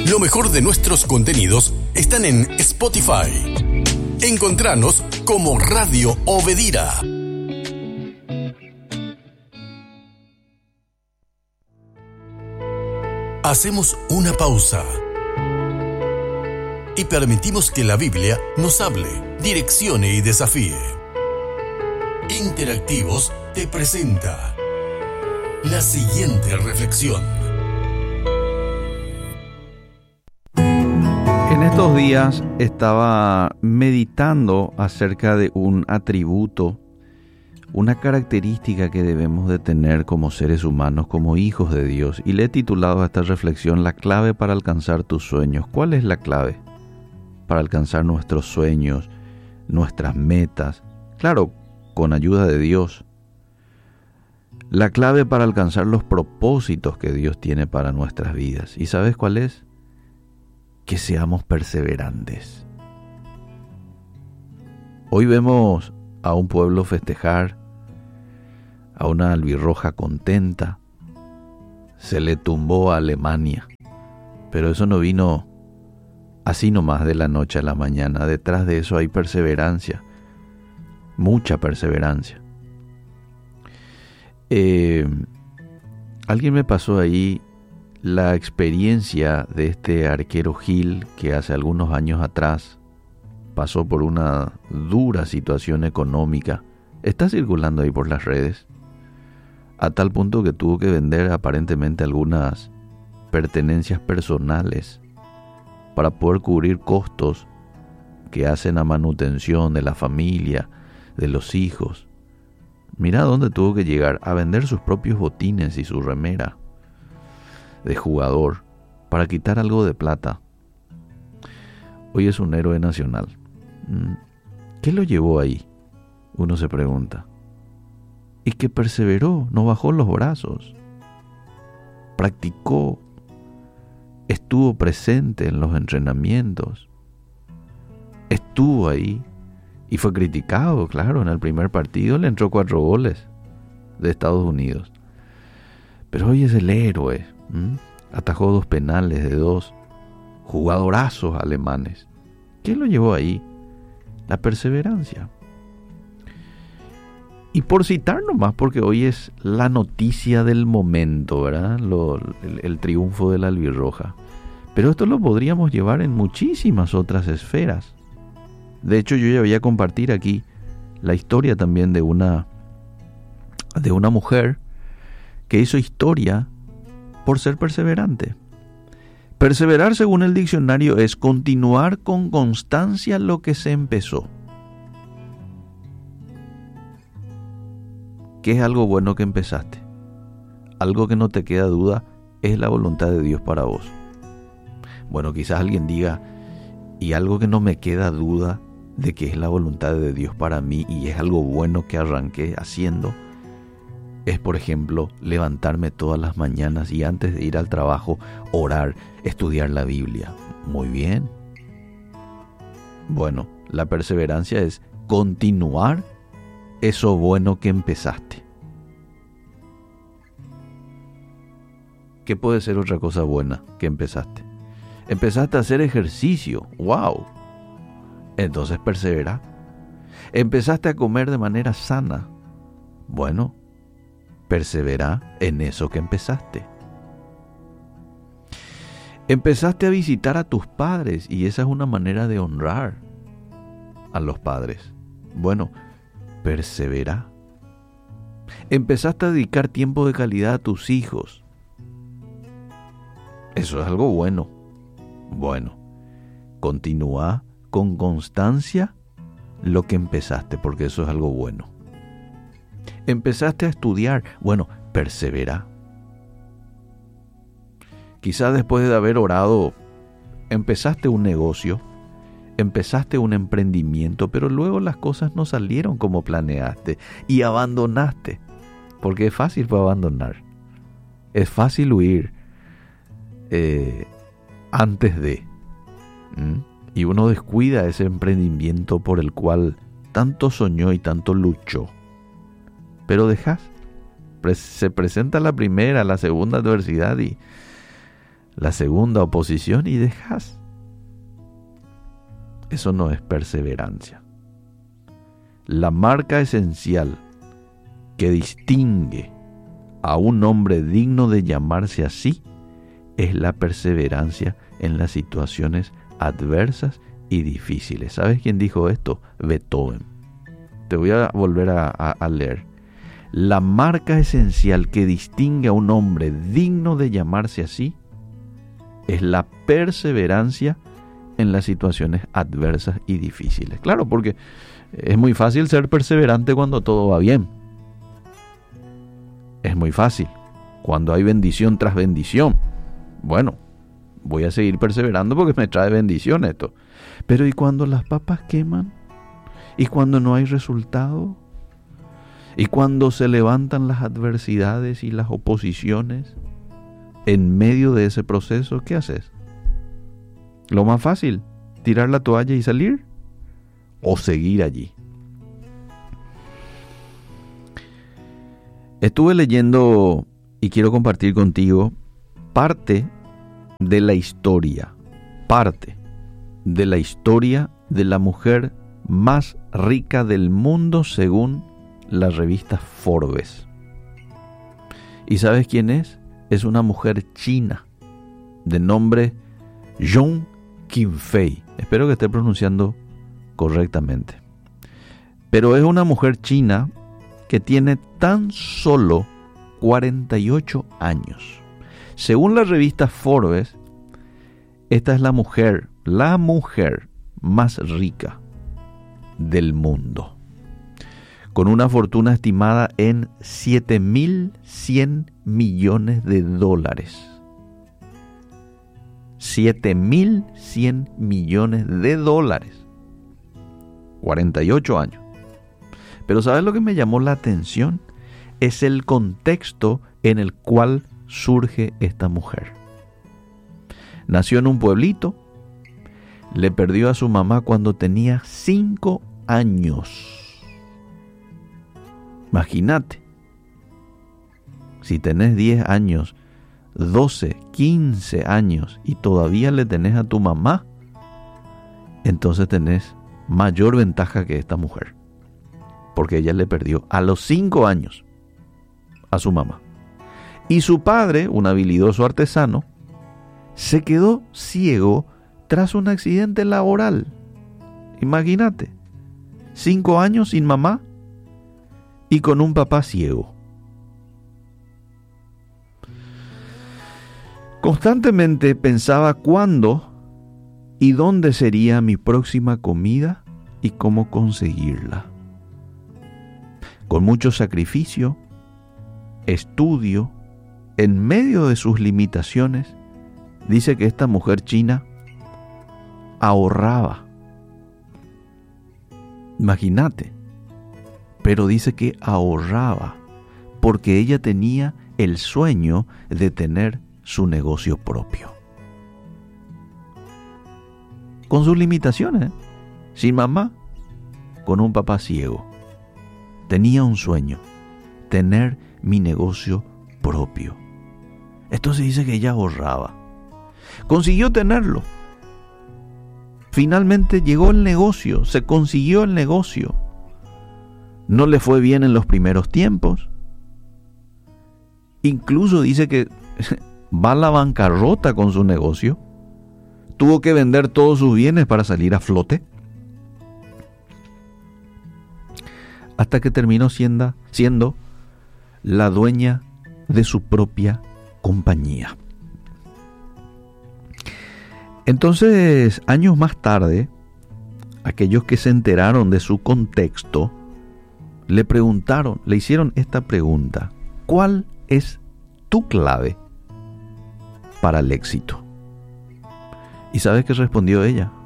Lo mejor de nuestros contenidos están en Spotify. Encontranos como Radio Obedira. Hacemos una pausa y permitimos que la Biblia nos hable, direccione y desafíe. Interactivos te presenta la siguiente reflexión. En estos días estaba meditando acerca de un atributo, una característica que debemos de tener como seres humanos, como hijos de Dios, y le he titulado a esta reflexión La clave para alcanzar tus sueños. ¿Cuál es la clave para alcanzar nuestros sueños, nuestras metas? Claro, con ayuda de Dios. La clave para alcanzar los propósitos que Dios tiene para nuestras vidas. ¿Y sabes cuál es? Que seamos perseverantes. Hoy vemos a un pueblo festejar, a una albirroja contenta. Se le tumbó a Alemania, pero eso no vino así nomás de la noche a la mañana. Detrás de eso hay perseverancia, mucha perseverancia. Alguien me pasó ahí la experiencia de este arquero Gil que hace algunos años atrás pasó por una dura situación económica. Está circulando ahí por las redes, a tal punto que tuvo que vender aparentemente algunas pertenencias personales para poder cubrir costos que hacen a manutención de la familia, de los hijos. Mira dónde tuvo que llegar, a vender sus propios botines y su remera de jugador para quitar algo de plata. Hoy es un héroe nacional. ¿Qué lo llevó ahí? Uno se pregunta. Y que perseveró, no bajó los brazos, practicó, estuvo presente en los entrenamientos, estuvo ahí y fue criticado, claro. En el primer partido le entró 4 goles de Estados Unidos, pero hoy es el héroe. Atajó 2 penales de 2 jugadorazos alemanes. ¿Qué lo llevó ahí? La perseverancia. Y por citar nomás, porque hoy es la noticia del momento, ¿verdad? El triunfo de la albirroja. Pero esto lo podríamos llevar en muchísimas otras esferas. De hecho, yo ya voy a compartir aquí la historia también de una mujer que hizo historia por ser perseverante. Perseverar, según el diccionario, es continuar con constancia lo que se empezó. ¿Qué es algo bueno que empezaste? Algo que no te queda duda es la voluntad de Dios para vos. Bueno, quizás alguien diga, y algo que no me queda duda de que es la voluntad de Dios para mí y es algo bueno que arranqué haciendo, es, por ejemplo, levantarme todas las mañanas y antes de ir al trabajo, orar, estudiar la Biblia. Muy bien. Bueno, la perseverancia es continuar eso bueno que empezaste. ¿Qué puede ser otra cosa buena que empezaste? Empezaste a hacer ejercicio. ¡Wow! Entonces persevera. Empezaste a comer de manera sana. Bueno, persevera en eso que empezaste. Empezaste a visitar a tus padres y esa es una manera de honrar a los padres. Bueno, persevera. Empezaste a dedicar tiempo de calidad a tus hijos. Eso es algo bueno. Bueno, continúa con constancia lo que empezaste, porque eso es algo bueno. Empezaste a estudiar. Bueno, persevera. Quizás después de haber orado, empezaste un negocio, empezaste un emprendimiento, pero luego las cosas no salieron como planeaste y abandonaste. Porque es fácil abandonar. Es fácil huir antes de. Y uno descuida ese emprendimiento por el cual tanto soñó y tanto luchó. Pero dejas. Se presenta la primera, la segunda adversidad y la segunda oposición y dejas. Eso no es perseverancia. La marca esencial que distingue a un hombre digno de llamarse así es la perseverancia en las situaciones adversas y difíciles. ¿Sabes quién dijo esto? Beethoven. Te voy a volver a leer. La marca esencial que distingue a un hombre digno de llamarse así es la perseverancia en las situaciones adversas y difíciles. Claro, porque es muy fácil ser perseverante cuando todo va bien. Es muy fácil. Cuando hay bendición tras bendición. Bueno, voy a seguir perseverando porque me trae bendición esto. Pero ¿y cuando las papas queman? ¿Y cuando no hay resultado? ¿Y cuando se levantan las adversidades y las oposiciones? En medio de ese proceso, ¿qué haces? Lo más fácil, tirar la toalla y salir, o seguir allí. Estuve leyendo y quiero compartir contigo parte de la historia de la mujer más rica del mundo según la revista Forbes. ¿Y sabes quién es? Es una mujer china de nombre Zhong Qinfei. Espero que esté pronunciando correctamente. Pero es una mujer china que tiene tan solo 48 años. Según la revista Forbes, esta es la mujer más rica del mundo, con una fortuna estimada en 7.100 millones de dólares. 7.100 millones de dólares. 48 años. Pero ¿sabes lo que me llamó la atención? Es el contexto en el cual surge esta mujer. Nació en un pueblito, le perdió a su mamá cuando tenía 5 años. Imagínate, si tenés 10 años, 12, 15 años y todavía le tenés a tu mamá, entonces tenés mayor ventaja que esta mujer, porque ella le perdió a los 5 años a su mamá. Y su padre, un habilidoso artesano, se quedó ciego tras un accidente laboral. Imagínate, 5 años sin mamá y con un papá ciego. Constantemente pensaba cuándo y dónde sería mi próxima comida y cómo conseguirla. Con mucho sacrificio, estudio, en medio de sus limitaciones, dice que esta mujer china ahorraba. Imagínate, pero dice que ahorraba porque ella tenía el sueño de tener su negocio propio. Con sus limitaciones, sin mamá, con un papá ciego. Tenía un sueño, tener mi negocio propio. Entonces dice que ella ahorraba. Consiguió tenerlo. Finalmente llegó el negocio, se consiguió el negocio. No le fue bien en los primeros tiempos. Incluso dice que va a la bancarrota con su negocio. Tuvo que vender todos sus bienes para salir a flote. Hasta que terminó siendo la dueña de su propia compañía. Entonces, años más tarde, aquellos que se enteraron de su contexto, le hicieron esta pregunta: ¿cuál es tu clave para el éxito? ¿Y sabes qué respondió ella?